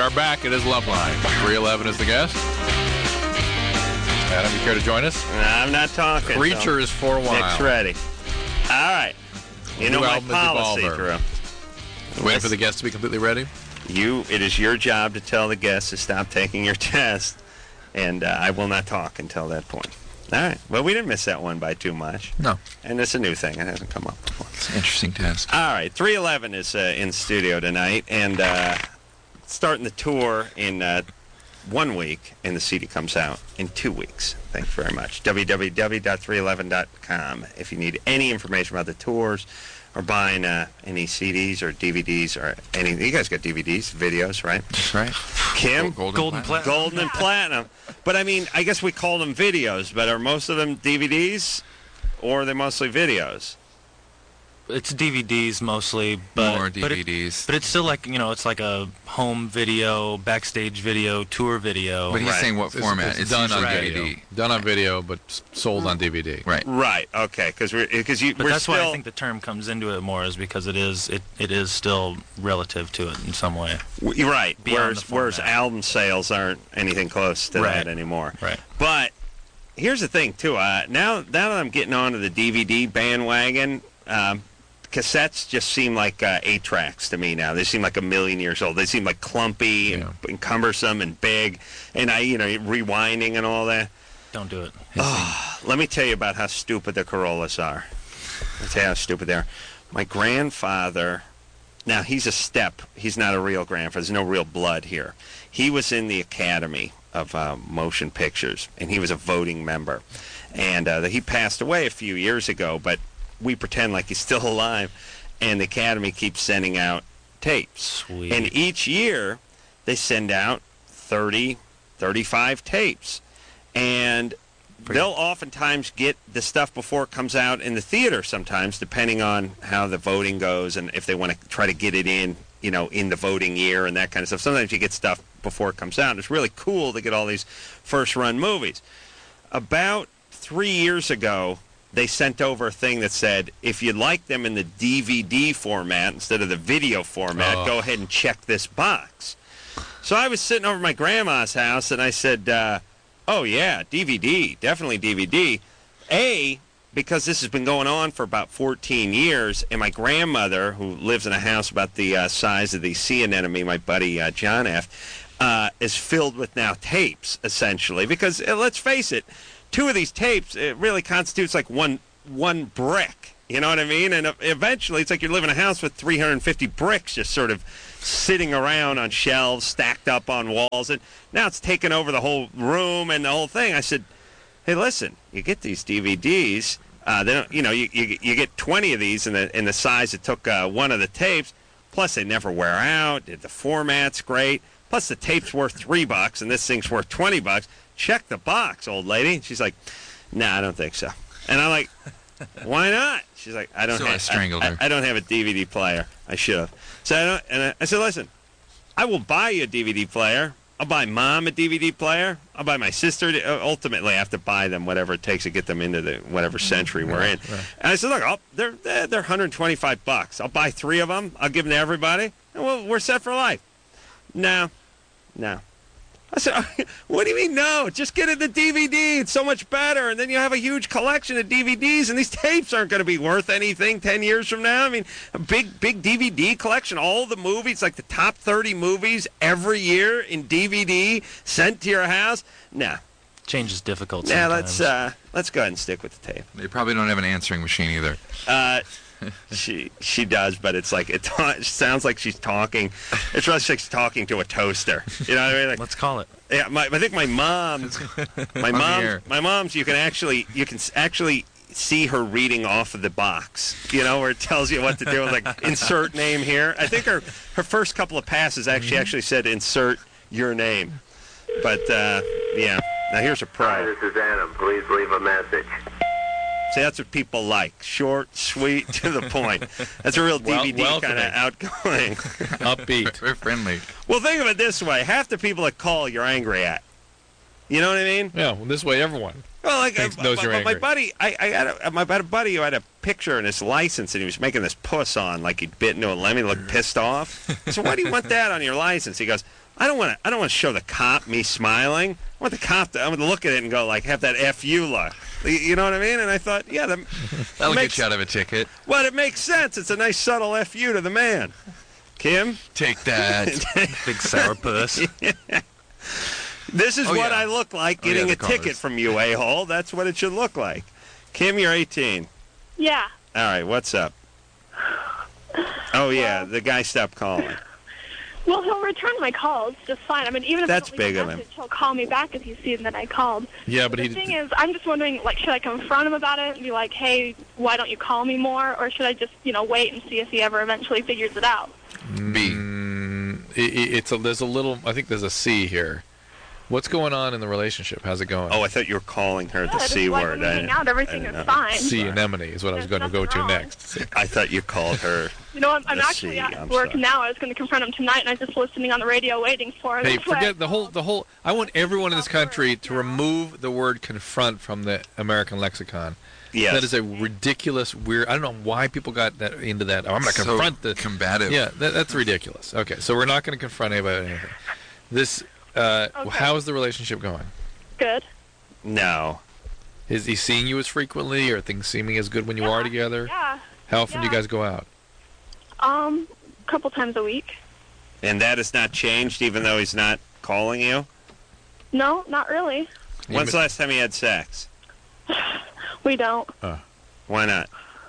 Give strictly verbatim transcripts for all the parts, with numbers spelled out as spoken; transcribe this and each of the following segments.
are back. It is Loveline. three eleven is the guest. Adam, you care to join us? I'm not talking. Creatures so for a while. Nick's ready. All right. You know my policy, Drew. Waiting for the guest to be completely ready? You. It is your job to tell the guest to stop taking your test, and uh, I will not talk until that point. All right. Well, we didn't miss that one by too much. No. And it's a new thing. It hasn't come up before. It's an interesting test. All right. three eleven is uh, in studio tonight, and uh, starting the tour in uh, one week, and the C D comes out in two weeks. Thanks very much. w w w dot three eleven dot com if you need any information about the tours or buying uh, any C Ds or D V Ds or anything. You guys got D V Ds, videos, right? That's right. Kim? Golden, Golden Platinum. Platinum. Golden and Platinum. But, I mean, I guess we call them videos, but are most of them D V Ds or are they mostly videos? It's D V Ds mostly, but More but D V Ds. It, but it's still like, you know, it's like a home video, backstage video, tour video. But he's Right. saying what It's- format? It's, It's done on usually video. D V D. Done on video, but s- sold on D V D. Right. Right. Okay. Because we're, cause you, But we're that's still... why I think the term comes into it more, is because it is it, it is still relative to it in some way. You're right. Beyond Whereas, the whereas format. album sales aren't anything close to Right. that anymore. Right. But here's the thing, too. Uh, now, now that I'm getting onto the D V D bandwagon, um, cassettes just seem like uh, eight tracks to me now. They seem like a million years old. They seem like clumpy and, Yeah. and cumbersome and big, and I, you know, rewinding and all that. Don't do it. Let me tell you about how stupid the Corollas are. I'll tell you how stupid they are. My grandfather, now he's a step. He's not a real grandfather. There's no real blood here. He was in the Academy of uh, Motion Pictures, and he was a voting member. And uh, he passed away a few years ago, but we pretend like he's still alive, and the Academy keeps sending out tapes. Sweet. And each year, they send out thirty, thirty-five tapes. And they'll oftentimes get the stuff before it comes out in the theater sometimes, depending on how the voting goes and if they want to try to get it in, you know, in the voting year and that kind of stuff. Sometimes you get stuff before it comes out. It's really cool to get all these first-run movies. About three years ago, they sent over a thing that said, if you like them in the D V D format instead of the video format, Oh. go ahead and check this box. So I was sitting over at my grandma's house, and I said, uh, oh, yeah, D V D, definitely D V D. A, because this has been going on for about fourteen years, and my grandmother, who lives in a house about the uh, size of the sea anemone, my buddy uh, John F., uh, is filled with now tapes, essentially. Because, uh, let's face it, two of these tapes, it really constitutes like one one brick. You know what I mean? And uh, eventually, it's like you're living in a house with three hundred fifty bricks just sort of sitting around on shelves, stacked up on walls. And now it's taken over the whole room and the whole thing. I said, hey, listen, you get these D V Ds. Uh, they don't, you know, you, you you get twenty of these in the in the size it took uh, one of the tapes. Plus, they never wear out. The format's great. Plus, the tape's worth three bucks, and this thing's worth twenty bucks. Check the box, old lady. She's like, nah, I don't think so. And I'm like, why not? She's like, I don't So I have strangled I, her. I, I don't have a D V D player. I should have. So I don't, and I, I said, listen, I will buy you a D V D player. I'll buy Mom a D V D player. I'll buy my sister. Uh, ultimately, I have to buy them whatever it takes to get them into the whatever century we're in. And I said, look, I'll, they're they're they're one hundred twenty-five bucks. I'll buy three of them. I'll give them to everybody, and we'll, we're set for life. No, no. I said, what do you mean no? Just get it the D V D. It's so much better. And then you have a huge collection of D V Ds, and these tapes aren't going to be worth anything ten years from now. I mean, a big, big D V D collection, all the movies, like the top thirty movies every year in D V D sent to your house. Nah. Change is difficult Now, sometimes. let's, uh, let's go ahead and stick with the tape. They probably don't have an answering machine either. Uh, she she does, but it's like, it, ta- it sounds like she's talking. It's really like she's talking to a toaster. You know what I mean? Like, Let's call it. yeah, my, I think my mom, my On the mom, air. my mom's. You can actually, you can s- actually see her reading off of the box. You know, where it tells you what to do. Like insert name here. I think her her first couple of passes actually actually said insert your name. But uh, yeah, now here's a Hi, pro. this is Adam. Please leave a message. See, that's what people like. Short, sweet, to the point. That's a real Well- D V D kind welcoming. of outgoing. Upbeat. Very friendly. Well, think of it this way: half the people that call, you're angry at. You know what I mean? Yeah, well, this way everyone. Well, like Thinks- uh, knows my, you're my angry. buddy, I, I had a, my buddy who had a picture in his license, and he was making this puss on, like he'd bit into a lemon, looked pissed off. I said, "Why do you want that on your license?" He goes, I don't want to. I don't want to show the cop me smiling. I want the cop to. I want to look at it and go like, have that F you look. You know what I mean? And I thought, yeah, that That'll makes, get you out of a ticket. well, it makes sense. It's a nice subtle F you to the man. Kim, Take that. Big sourpuss. this is Oh, what yeah. I look like Oh, yeah, getting the a ticket cars. from you, a-hole. That's what it should look like. Kim, you're eighteen. Yeah. All right, what's up? Oh yeah, the guy stopped calling. Well, he'll return my calls just fine. I mean, even if That's I don't leave big a of him. message, he'll call me back if he's seen that I called. Yeah, but the he. thing is, I'm just wondering, like, should I confront him about it and be like, hey, why don't you call me more? Or should I just, you know, wait and see if he ever eventually figures it out? B. Mm, it, it- it's a, there's a little. I think there's a C here. What's going on in the relationship? How's it going? Oh, I thought you were calling her the Good. C Like, word. when we I, hang out, everything I is didn't know. fine. C anemone is what I was going There's to go to nothing wrong. next. I thought you called her. You know, I'm, I'm The actually C, at I'm work sorry. now. I was going to confront him tonight, and I'm just listening on the radio waiting for him. Hey, That's why I forget the whole called. the whole. I want everyone in this country to Yeah. remove the word confront from the American lexicon. Yes. That is a ridiculous, weird. I don't know why people got that into that. Oh, I'm going to So confront the. combative. Yeah, that, that's ridiculous. Okay, so we're not going to confront anybody about anything. This. Uh, Okay. How is the relationship going? Good. No. Is he seeing you as frequently, or things seeming as good when you Yeah, are together? Yeah. How often do you yeah. guys go out? Um, a couple times a week. And that has not changed, even though he's not calling you? No, not really. When's the last time you had sex? We don't. Why not?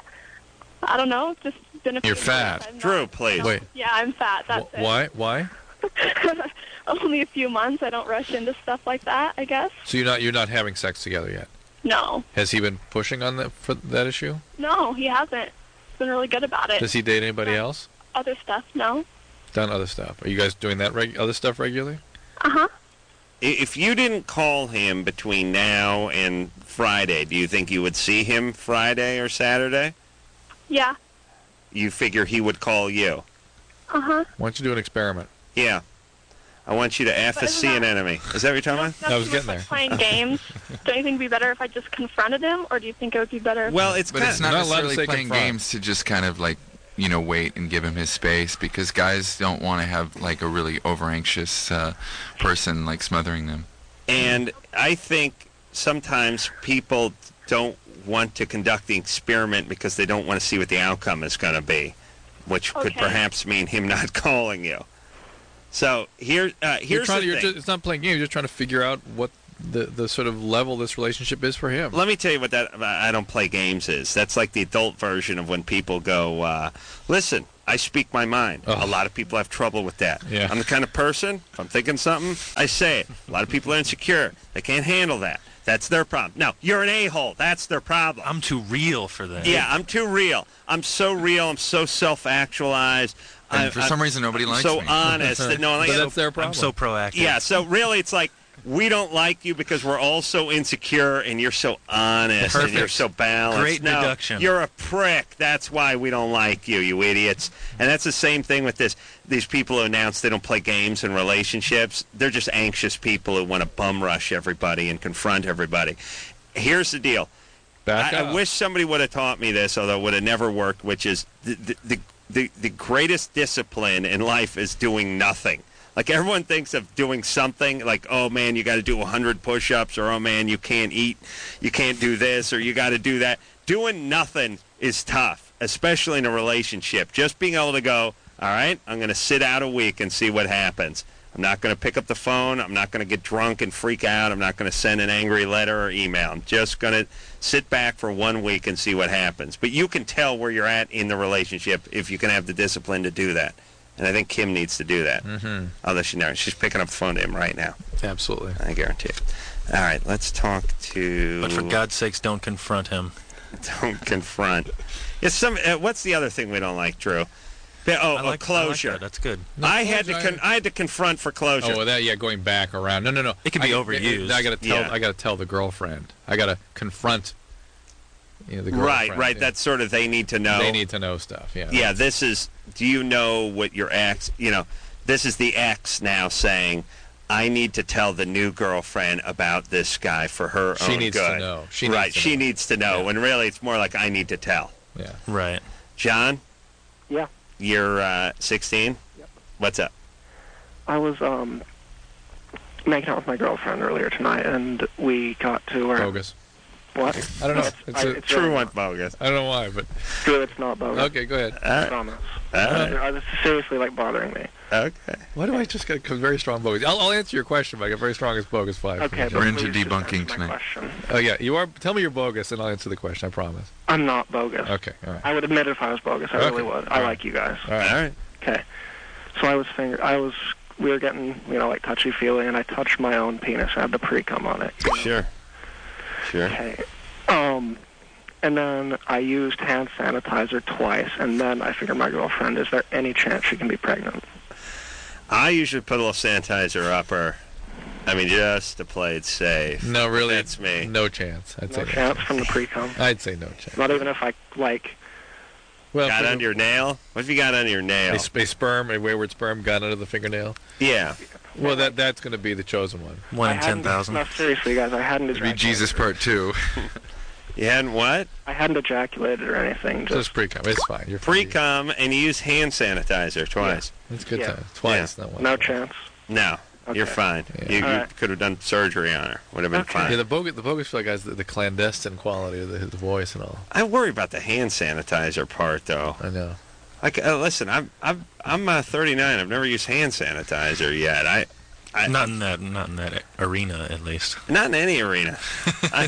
I don't know. It's just been a few You're months. fat. I'm not- Drew, please. Wait. Yeah, I'm fat. That's Wh- Why? Why? it. Only a few months. I don't rush into stuff like that, I guess. So you're not you're not having sex together yet? No. Has he been pushing on that for that issue? No, he hasn't. He's been really good about it. Does he date anybody else? Other stuff, no. Done other stuff? Are you guys doing that reg- other stuff regularly? Uh-huh. I- If you didn't call him between now and Friday, do you think you would see him Friday or Saturday? Yeah. You figure he would call you? Uh-huh. Why don't you do an experiment? Yeah. I want you to F But a isn't C an that- enemy. Is that what you're talking about? That's I was too getting much there. like playing games. Don't you think it'd be better if I just confronted him, or do you think it would be better if... Well, it's But kind it's of, not You're not allowed to necessarily say playing confront. games to just kind of like, you know, wait and give him his space, because guys don't want to have like a really over anxious uh, person like smothering them. and I think sometimes people don't want to conduct the experiment because they don't want to see what the outcome is going to be, which could Okay. perhaps mean him not calling you. So here, uh, You're here's trying the to, you're thing. just, it's not playing games. You're just trying to figure out what the the sort of level this relationship is for him. Let me tell you what that I don't play games is. That's like the adult version of when people go, uh, listen, I speak my mind. Oh. A lot of people have trouble with that. Yeah. I'm the kind of person, if I'm thinking something, I say it. A lot of people are insecure. They can't handle that. That's their problem. No, you're an a-hole. That's their problem. I'm too real for that. Yeah, I'm too real. I'm so real. I'm so self-actualized. And I, for I- some reason, nobody I'm likes so me. honest. that no, But like, that's their problem. I'm so proactive. yeah, so really it's like we don't like you because we're all so insecure and you're so honest and Perfect. you're so balanced. Great no, deduction. You're a prick. That's why we don't like you, you idiots. And that's the same thing with this. These people who announce they don't play games in relationships, they're just anxious people who want to bum rush everybody and confront everybody. Here's the deal. Back I, up. I wish somebody would have taught me this, although it would have never worked, which is the, the, the, the, the greatest discipline in life is doing nothing. Like, everyone thinks of doing something, like, oh, man, you got to do one hundred push-ups, or, oh, man, you can't eat, you can't do this, or you got to do that. Doing nothing is tough, especially in a relationship. Just being able to go, all right, I'm going to sit out a week and see what happens. I'm not going to pick up the phone. I'm not going to get drunk and freak out. I'm not going to send an angry letter or email. I'm just going to sit back for one week and see what happens. But you can tell where you're at in the relationship if you can have the discipline to do that. And I think Kim needs to do that. Mm-hmm. Although she never. She's picking up the phone to him right now. Absolutely. I guarantee it. All right, let's talk to... But for God's sakes, don't confront him. Don't confront. Yeah, some, uh, what's the other thing we don't like, Drew? Yeah, Oh, I a like, closure. I like that. That's good. No, I had to closure, con- I had to confront for closure. Oh, well, that yeah, going back around. No, no, no. It can be I, overused. I, I got to tell. Yeah. I got to tell the girlfriend. I got to confront. You know, the girlfriend. right, right. yeah. That's sort of they need to know. They need to know stuff. Yeah. Yeah, this is, do you know what your ex, you know, this is the ex now saying, I need to tell the new girlfriend about this guy for her She own needs good. to know. She needs right, to she know. needs to know. Yeah. When really it's more like I need to tell. Yeah. Right. John? Yeah. You're uh, sixteen? Yep. What's up? I was um making out with my girlfriend earlier tonight, and we got to where... Bogus. What? I don't know. It's, It's I, a it's True really one, not. bogus. I don't know why, but True, it's not bogus. okay, go ahead. I All right. promise. All right. Uh, This is seriously, like, bothering me. Okay. Why do I just get a very strong bogus? I'll, I'll answer your question, but I got very strong as bogus five. Okay, from but We're into please just debunking answer my tonight. question. Oh yeah, you are. Tell me you're bogus, and I'll answer the question. I promise. I'm not bogus. Okay, all right. I would admit if I was bogus. I Okay. really would. I All right. like you guys. All right. All right. Okay. So I was finger. I was. We were getting, you know, like touchy feely, and I touched my own penis. I had the pre cum on it. Sure. Sure. Okay. Um, and then I used hand sanitizer twice, and then I figured my girlfriend. Is there any chance she can be pregnant? I usually put a little sanitizer up her. I mean, just to play it safe. No, really, That's me. No chance. I'd No say chance no from the pre cum. I'd say no chance. Not even if I like. Well, Got for- under your nail? What if you got under your nail? a, sp- a sperm, a wayward sperm, got under the fingernail. Yeah. Well, that that's going to be the chosen one. One I in hadn't- ten thousand. No, seriously, guys, I hadn't It'd be ejaculated. Jesus Part Two. You hadn't what? I hadn't ejaculated or anything. Just Just pre-cum. It's fine. You're fine. Pre-cum, and you use hand sanitizer twice. It's good Yeah. time. Twice, not once. no chance. No. You're Okay. fine. Yeah. You, you All right. could have done surgery on her. Would have been Okay. fine. Yeah, the bogus, the bogus feel like guys, the, the clandestine quality of the, his voice and all. I worry about the hand sanitizer part, though. I know. Like, uh, listen, I'm I'm I'm uh, thirty-nine. I've never used hand sanitizer yet. I, I Not in that, not in that arena, at least. not in any arena. I,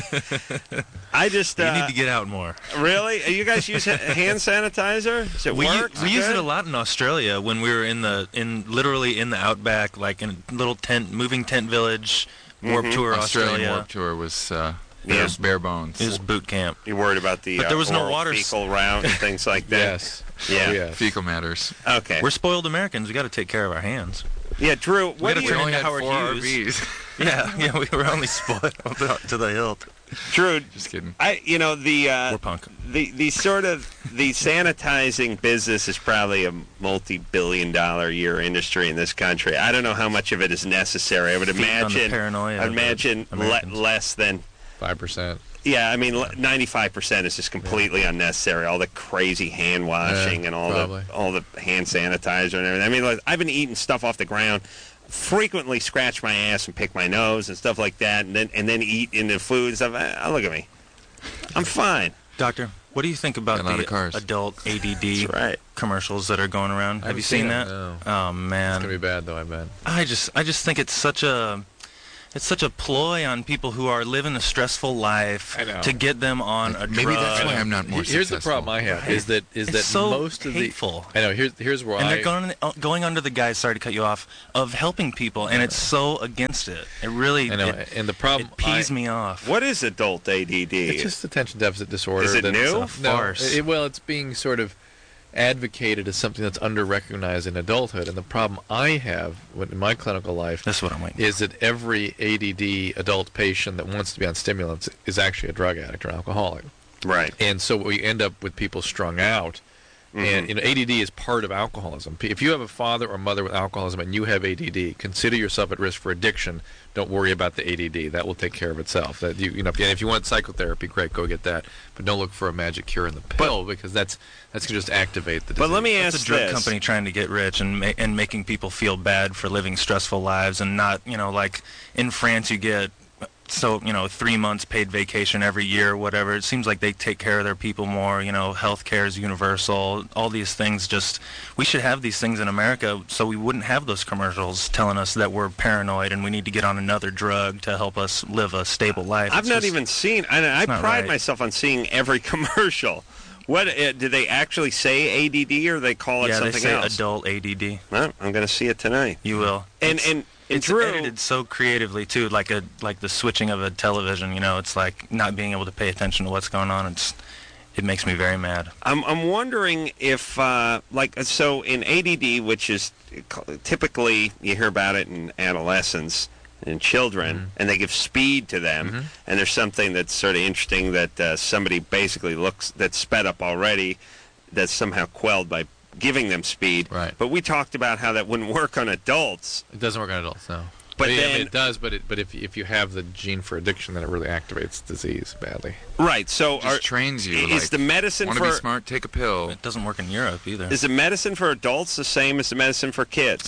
I just You uh, need to get out more. really. You guys use ha- hand sanitizer? Does it We, u- work? we used it Good? a lot in Australia when we were in the in literally in the outback, like in a little tent, moving tent village, Warp Mhm. Tour Australian Australia. Warp Tour was uh, Yeah. it was bare bones. It was boot camp. You worried about the But uh, there was no oral water s- fecal route and things like that? Yes. Yeah. Oh, yes. Fecal matters. Okay. We're spoiled Americans. We got to take care of our hands. yeah, Drew. We What gotta do We turn you, only into had Howard four Hughes. R Vs. Yeah, yeah, we were only spoiled to the hilt. Drew? Just kidding. I you know the uh, We're punk. the the sort of the sanitizing business is probably a multi-billion dollar a year industry in this country. I don't know how much of it is necessary. I would Feeding on the imagine paranoia I'd of the imagine le- Americans. less than Five percent. yeah, I mean le- ninety-five percent is just completely unnecessary. All the crazy hand washing Yeah, and all probably. the all the hand sanitizer and everything. I mean, like, I've been eating stuff off the ground, frequently scratch my ass and pick my nose and stuff like that, and then and then eat in the food and stuff. Ah, look at me, I'm fine. Doctor, what do you think about Got a lot the of cars. adult A D D That's right. commercials that are going around? Have haven't you seen, seen that? them, Oh It's man, gonna be bad though, I bet. I just I just think it's such a it's such a ploy on people who are living a stressful life I know. to get them on a Maybe drug. that's why I'm not more Here's the successful. problem I have is that is It's that so most of hateful. the I know here's here's where and I they're going uh, going under the guise, sorry to cut you off, of helping people, and it's so against it. It really I know it, and the problem it pees I, me off. What is adult A D D? It's just attention deficit disorder. Is it that- new? It's a No, farce. it- well, it's being sort of advocated as something that's under-recognized in adulthood, and the problem I have with- in my clinical life That's what I'm waiting. is that every A D D adult patient that wants to be on stimulants is actually a drug addict or alcoholic. Right. And so we end up with people strung out. And you know, A D D is part of alcoholism. P- If you have a father or mother with alcoholism and you have A D D, consider yourself at risk for addiction. Don't worry about the A D D; that will take care of itself. That you, you know, if you, if you want psychotherapy, great, go get that. But don't look for a magic cure in the pill because that's that's going to just activate the disease. But let me It's ask a drug this. company trying to get rich and ma- and making people feel bad for living stressful lives and not, you know, like in France you get so, you know, three months paid vacation every year, whatever. It seems like they take care of their people more. You know, health care is universal. All these things just, we should have these things in America so we wouldn't have those commercials telling us that we're paranoid and we need to get on another drug to help us live a stable life. I've It's not just- even seen. I, I not pride right. myself on seeing every commercial. What uh, do they actually say A D D or they call it yeah, they something say else? adult A D D. Well, I'm going to see it tonight. You will. And It's- and and It's Drew, edited so creatively too, like a like the switching of a television. You know, it's like not being able to pay attention to what's going on. It's it makes me very mad. I'm I'm wondering if uh, like so in A D D, which is typically you hear about it in adolescents and children, Mm-hmm. and they give speed to them. And there's something that's sort of interesting that uh, somebody basically looks that's sped up already, that's somehow quelled by giving them speed. Right. But we talked about how that wouldn't work on adults. It doesn't work on adults, no. But I mean, then- it does. But it, but if if you have the gene for addiction, then it really activates disease badly. Right. So Just are, trains you. is like, the medicine want for to be smart? Take a pill. It doesn't work in Europe either. is the medicine for adults the same as the medicine for kids?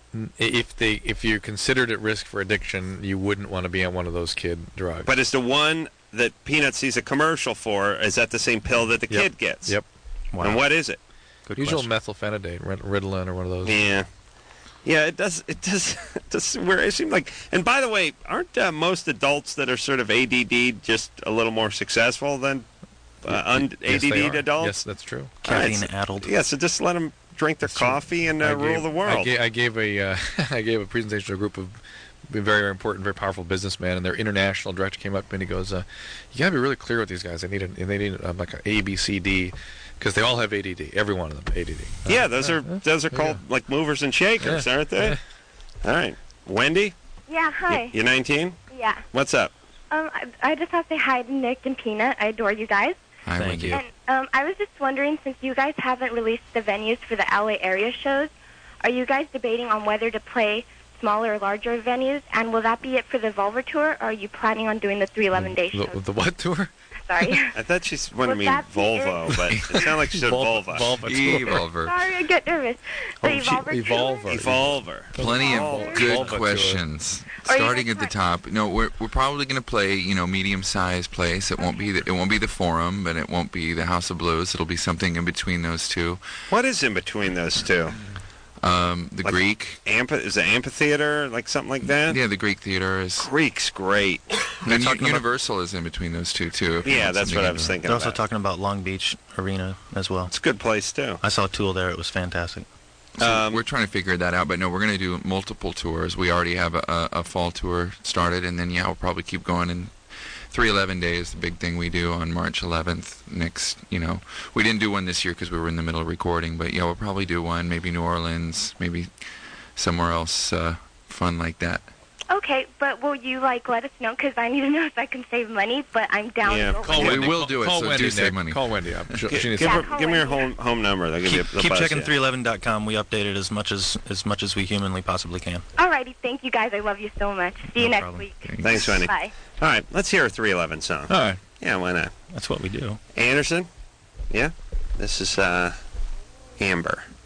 If they if you're considered at risk for addiction, you wouldn't want to be on one of those kid drugs. But is the one that Peanut sees a commercial for, is that the same pill that the Yep. kid gets? Yep. Wow. And what is it? Good Usual question. methylphenidate, Rid- Ritalin or one of those. Yeah. Yeah, it does. It does. It does. Where it seems like. And by the way, aren't uh, most adults that are sort of A D D just a little more successful than uh, un- Yes, they A D D are. adults? Yes, that's true. Caffeine Alright, so- addled. Yeah, so just let them drink their That's true. coffee and I uh, rule gave- the world. I gave, I gave a uh, I gave a presentation to a group of very, very important, very powerful businessmen, and their international director came up and he goes, uh, "You gotta be really clear with these guys. They need a, they need um, like an A, B, C, D, because they all have A D D. Every one of them A D D." yeah, Uh, those yeah, are yeah, those are there you called like movers and shakers, Yeah, aren't they? yeah. All right, Wendy, Yeah, hi. you're nineteen. Yeah. What's up? Um, I, I just have to say hi to Nick and Peanut. I adore you guys. Hi, Thank Wendy. you. And um, I was just wondering, since you guys haven't released the venues for the L A area shows, are you guys debating on whether to play smaller or larger venues? And will that be it for the Volver tour, or are you planning on doing the three eleven day The, shows? the what tour? Sorry. I thought she wanted Would to mean that be Volvo, it? but it sounded like she said Volva- vulva. Volva tour. Evolver. Sorry, I get nervous. The Oh, she- Evolver Evolver. tour? Evolver. Plenty of Volva. good Volva tour. questions. Or you Starting guys at the want- top. No, we're we're probably going to play, you know, medium-sized place. It won't be the, it won't be the Forum, but it won't be the House of Blues. It'll be something in between those two. What is in between those two? Um, the Like- Greek. Amphi- is it amphitheater, like something like that? Yeah, the Greek theater is. Greek's great. And talking about- Universal is in between those two too. if you Yeah, want that's something what I was indoor. thinking They're also about. talking about Long Beach Arena as well. It's a good place, too. I saw Tool there. It was fantastic. So Um, we're trying to figure that out, but no, we're going to do multiple tours. We already have a, a, a fall tour started, and then yeah, we'll probably keep going. And three eleven Day is the big thing we do on March eleventh. Next, you know, we didn't do one this year because we were in the middle of recording, but yeah, we'll probably do one. Maybe New Orleans, maybe somewhere else uh, fun like that. Okay, but will you, like, let us know? Because I need to know if I can save money, but I'm down Yeah, to go Call We with it. Wendy. will Call, do it, Call so Wendy, do save Nick. money. Call Wendy up. She, Gi- she needs give, Yeah, her, call give me your Wendy. home home number. They'll give you Keep, the keep buzz checking you. three eleven dot com. We update it as much as as much as we humanly possibly can. Alrighty, thank you guys. I love you so much. See you No next problem. week. Thanks, Wendy. Bye. All right, let's hear a three eleven song. All right. Yeah, why not? That's what we do. Anderson? Yeah? This is uh, Amber.